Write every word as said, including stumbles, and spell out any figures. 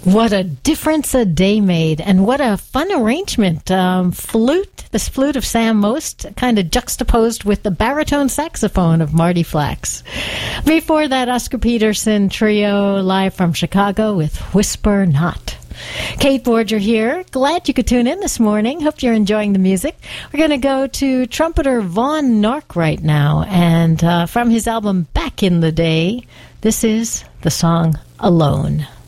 What a difference a day made, and what a fun arrangement. Um, flute, this flute of Sam Most, kind of juxtaposed with the baritone saxophone of Marty Flax. Before that, Oscar Peterson Trio, live from Chicago with Whisper Not. Kate Borger here. Glad you could tune in this morning. Hope you're enjoying the music. We're going to go to trumpeter Vaughn Nark right now, and uh, from his album Back in the Day, this is the song Alone.